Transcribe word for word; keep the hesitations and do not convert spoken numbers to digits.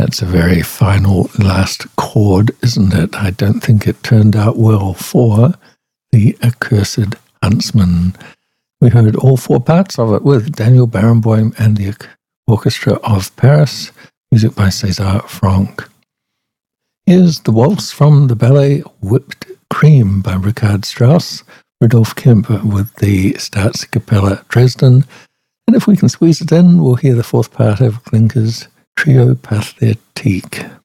That's a very final last chord, isn't it? I don't think it turned out well for the Accursed Huntsman. We heard all four parts of it with Daniel Barenboim and the Orchestra of Paris, music by César Franck. Here's the waltz from the ballet Whipped Cream by Richard Strauss, Rudolf Kemp with the Staatskapelle Dresden, and if we can squeeze it in, we'll hear the fourth part of Glinka's Trio Pathetique.